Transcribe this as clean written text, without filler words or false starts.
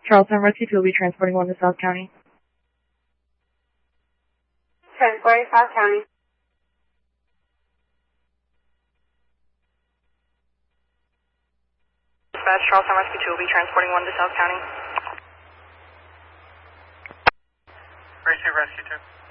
Charlestown Rescue 2 will be transporting one to South County. Transporting South County. Dispatch, Charlestown Rescue 2 will be transporting one to South County. Rescue 2.